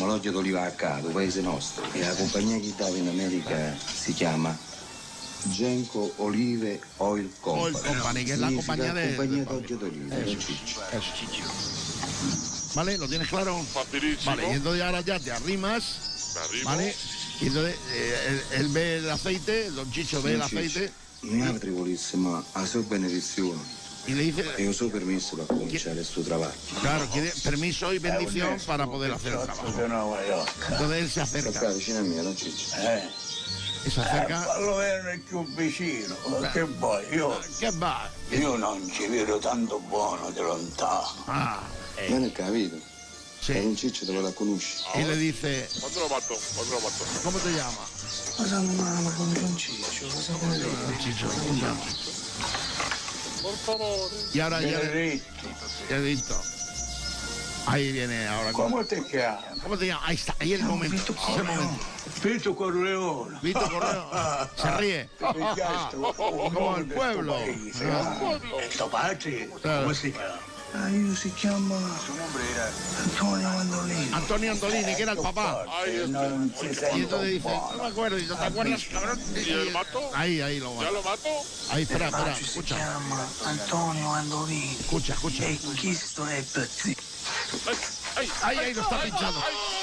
chiama l'olio d'oliva a Cato, paese nostro. E la compagnia che dava in America si chiama Genco Olive Oil Company. Oil Company, que es la compañía de d'olio d'oliva. ¿Vale? ¿Lo tienes claro? Facilísimo. Vale, y entonces ahora ya te arrimas. Me arrimo. ¿Vale? Y entonces él ve el aceite, Don Chicho ve el aceite. Mi madre volissimo a sua benedizione. Y le dice, E io so permesso per cominciare il suo trabajo. claro, quiere permiso y bendición para poder hacer el trabajo. Entonces él se Sta acerca. vicino a me, Don Ciccio. Y se acerca. Fallo venire più vicino, che vuoi? ¿Qué va? Io non ci vedo tanto buono di lontano. Ah, Non hai capito? sí. Don Ciccio dove la conosci? Y le dice, ¿Cuándo lo mato? ¿cómo te llamas? Ma sono mamma con Don Ciccio, cosa vuoi dire? Don Chicho, ¿cómo te llamas? Por favor. Y ahora ya Benedetto, he visto. Ahí viene ahora. come ti chiami? ¿Cómo te llamas? Ahí está, ahí el momento. Ese momento. Vito Corleone. Vito Correo se ríe. Como el pueblo. E tuo padre, come si chiama? Ah, io si chiama Antonio Mandolini. Antonio Antolini, que era el papá. Ahí Non si Y sente entonces dice, buono. no me acuerdo, y ¿te acuerdas, cabrón? ¿Y el mato? Ahí lo ¿Ya va. lo mato? Ahí, espera, Si escucha. chiama Antonio Mandolini. Escucha. E questo è Pezzi. Ahí lo está pinchando.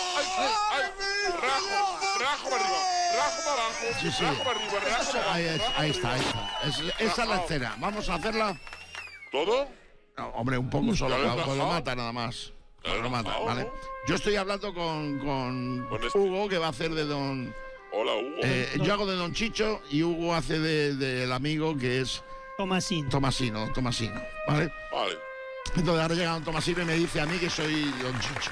Ay. Rajo para arriba. Rajo para abajo. Sí. Rajo para arriba. Rajo para abajo. Ahí está. Esa es la escena. Vamos a hacerla. ¿Todo? No, hombre, un poco solo, ¿Ya lo has pues lo bajado? mata nada más. ¿Ya lo Lo has mata, bajado, ¿vale? no? Yo estoy hablando con este. Hugo, que va a hacer de Don... Hola, Hugo. yo hago de Don Chicho y Hugo hace del amigo que es Tomasino. Tomasino, ¿vale? Vale. Entonces ahora llega Don Tomasino y me dice a mí que soy Don Chicho.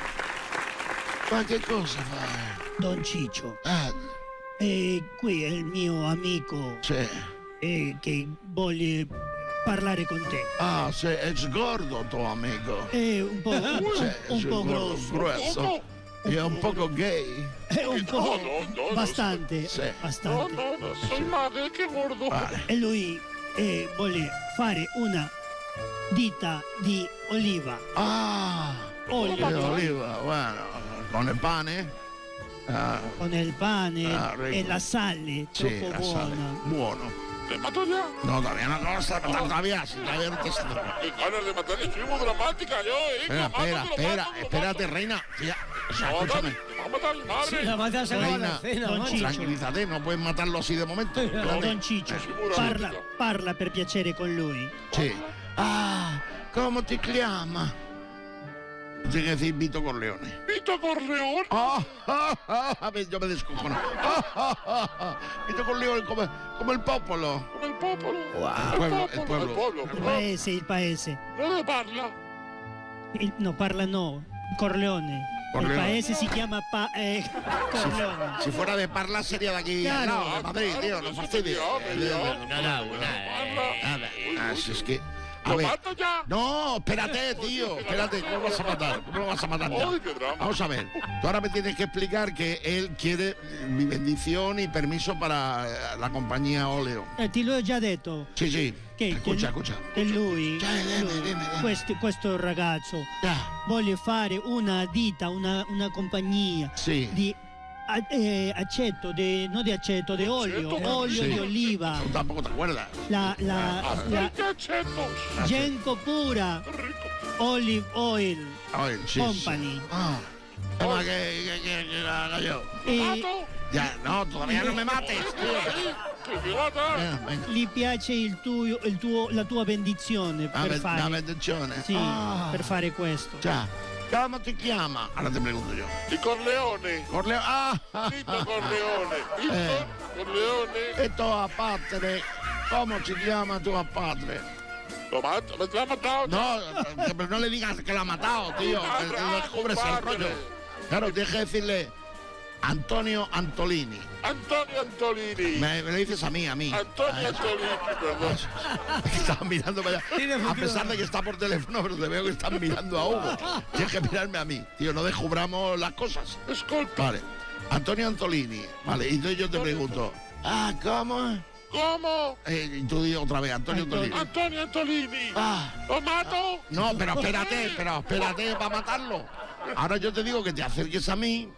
Ma che cosa fai? Don Ciccio, Ah, qui è il mio amico sì. che vuole parlare con te. Ah, sì, è sgordo tuo amico. È un po', un po' grosso. Grueso. E è un poco gay. È un po'. No, Bastante. Sì. Bastante. No, soy madre, qué gordo. Vale. E lui vuole fare una dita di oliva. Ah, Olio. de oliva, bueno, con el pane. Ah, Con il pane rico. e la sale, sí, troppo la sale. buona. Buono. ¿Le mato ya? No, todavía no vas a matar todavía, si todavía no te... Qué ganas de matar. Estoy muy dramática yo, Espérate, reina. Ya, o sea, escúchame. Va a matar mi madre. La mata se acaba la Reina, cena, Don macho. Ciccio. tranquilízate, no puedes matarlo así de momento. Don Ciccio, parla per piacere con lui. Sí. Ah, ¿cómo te llamas? Tiene que decir Vito Corleone. Vito Corleone. A ver, yo me descojono. Vito Corleone como el popolo. Come il popolo. El pueblo. Il paese. Dove parla? No, parla no. Corleone. Corleone. Il paese si chiama Corleone. Si fuera de Parla sería de aquí al Claro. lado, de Madrid, tío, no fastidies. Nada, si es que... A ¿Lo ver. mato ya? No, espérate, tío. Espérate, ¿cómo lo vas a matar? ¿Cómo lo vas a matar ya? Ay, qué drama. Vamos a ver. Tú ahora me tienes que explicar que él quiere mi bendición y permiso para la compañía Oleo. Ti l'ho già detto. Sí. Escucha. Che lui, Dimmi. questo ragazzo Ya. vuole fare una ditta, una compagnia Sí. di aceto, non di aceto, di olio Sí. di oliva. Tú tampoco te acuerdas. La Aceite acetos. Genco pura, Qué rico. olive oil Ay, sí. company. Ah. Toma que haga yo. E ¿Mato? Ya, no, todavía no me mates, tío. Que me mata. Venga. gli piace la tua benedizione per La fare, bendizione. sì, Ah. per fare questo. Ya. ¿Cómo te llama? Ahora te pregunto yo. Y Corleone. Corleo. Vito Corleone. Vito Corleone. Esto a padre. ¿Cómo se llama tu padre? Lo mato. ¿Me lo ha matado? No, pero no le digas que lo ha matado, tío. Que no descubres el rollo. Claro, tienes que decirle Antonio Antolini. Antonio Antolini. Me lo dices a mí. Antonio Antolini, perdón. Estás mirando para allá. Tiene A futuro. pesar de que está por teléfono, pero te veo que estás mirando a Hugo. Tienes que mirarme a mí. Tío, no descubramos las cosas. Disculpa. Vale. Antonio Antolini. Vale, y entonces yo te pregunto. Ah, ¿cómo? ¿Cómo? Y tú di otra vez, Antonio Antolini. Antonio Antolini. Ah. ¿Lo mato? No, pero espérate para matarlo. Ahora yo te digo que te acerques a mí